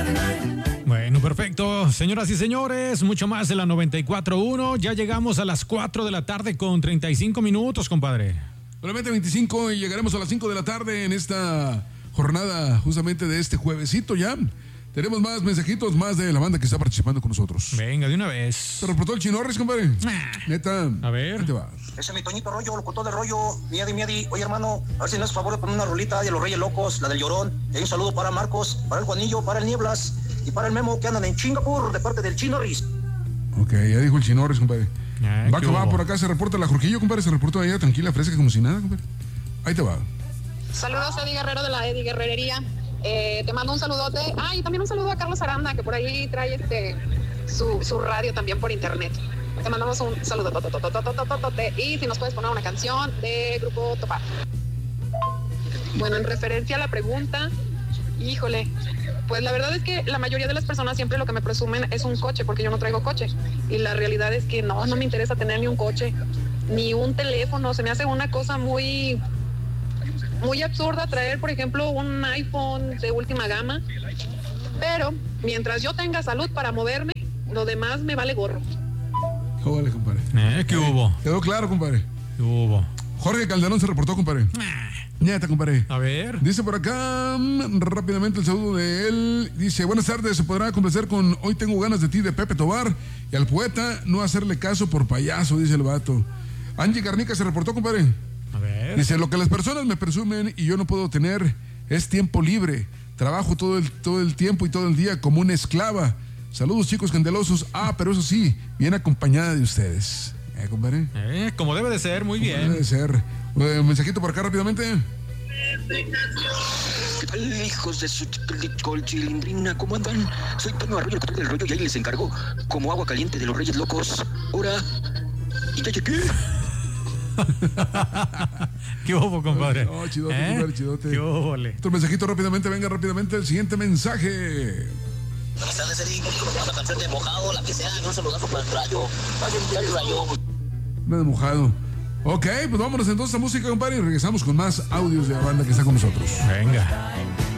Bueno, perfecto. Señoras y señores, mucho más de la 94.1. Ya llegamos a las 4 de la tarde con 35 minutos, compadre. Solamente 25 y llegaremos a las 5 de la tarde en esta jornada justamente de este juevesito ya. Tenemos más mensajitos, más de la banda que está participando con nosotros. Venga, de una vez. Se reportó el Chinorris, compadre. Neta. A ver. Ahí te va. Ese es mi Toñito Rollo, locutor de Rollo. Miedi. Oye, hermano, a ver si me haces favor de poner una rolita de los Reyes Locos, la del Llorón. Y hay un saludo para Marcos, para el Juanillo, para el Nieblas y para el Memo que andan en Singapur de parte del Chinorris. Ok, ya dijo el Chinorris, compadre. Va que hubo. va, por acá se reporta la Jorquillo, compadre. Se reportó allá tranquila, fresca, como si nada, compadre. Ahí te va. Saludos a Eddie Guerrero de la Eddie Guerrerería. Te mando un saludote. Y también un saludo a Carlos Aranda, que por ahí trae su radio también por internet. Te mandamos un saludo. Y si nos puedes poner una canción de Grupo Topar. Bueno, en referencia a la pregunta, híjole, pues la verdad es que la mayoría de las personas siempre lo que me presumen es un coche, porque yo no traigo coche. Y la realidad es que no me interesa tener ni un coche, ni un teléfono. Se me hace una cosa muy absurda traer, por ejemplo, un iPhone de última gama. Pero mientras yo tenga salud para moverme, lo demás me vale gorro. Jódale, compadre. ¿Qué hubo? Quedó claro, compadre. ¿Qué hubo? Jorge Calderón se reportó, compadre. Neta, compadre. A ver. Dice por acá, rápidamente el saludo de él. Dice, buenas tardes, se podrá complacer con Hoy tengo ganas de ti, de Pepe Tobar. Y al poeta, no hacerle caso por payaso, dice el vato. Angie Garnica se reportó, compadre. A ver. Dice, lo que las personas me presumen y yo no puedo tener es tiempo libre. Trabajo todo el tiempo y todo el día como una esclava. Saludos, chicos candelosos. Pero eso sí, bien acompañada de ustedes. Compadre. Como debe de ser, muy bien. Debe de ser. Un mensajito por acá rápidamente. ¿Qué tal, hijos de su chilindrina? ¿Cómo andan? Soy Toño Arroyo, el control del rollo, y ahí les encargo como agua caliente de los Reyes Locos. Ahora, ¿y ya llegué? ¿Qué hubo, compadre? No, chidote, compadre, chidote. ¿Qué hubo, le? Otro mensajito rápidamente, venga rápidamente el siguiente mensaje. Buenas tardes, Eric. Una canción de Mojado, la que sea, un saludazo para el Rayo. El Rayo. Nada mojado. Ok, pues vámonos entonces a música, compadre, y regresamos con más audios de la banda que está con nosotros. Venga.